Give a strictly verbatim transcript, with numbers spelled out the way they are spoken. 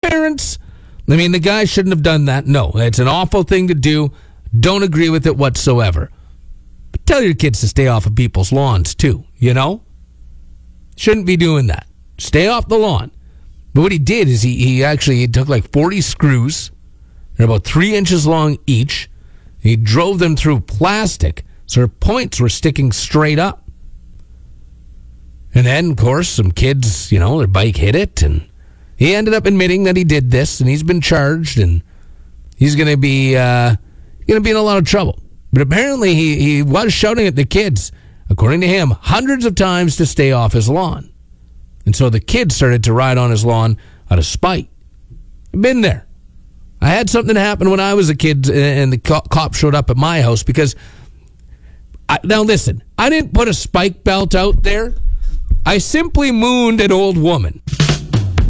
parents, I mean, the guy shouldn't have done that. No, it's an awful thing to do. Don't agree with it whatsoever. But tell your kids to stay off of people's lawns, too, you know? Shouldn't be doing that. Stay off the lawn. But what he did is he, he actually he took like forty screws. They're about three inches long each. He drove them through plastic so her points were sticking straight up. And then, of course, some kids, you know, their bike hit it. And he ended up admitting that he did this. And he's been charged. And he's going to be uh, going to be in a lot of trouble. But apparently he, he was shouting at the kids, according to him, hundreds of times to stay off his lawn. And so the kids started to ride on his lawn out of spite. Been there. I had something happen when I was a kid and the co- cop showed up at my house because, I, now listen, I didn't put a spike belt out there. I simply mooned an old woman.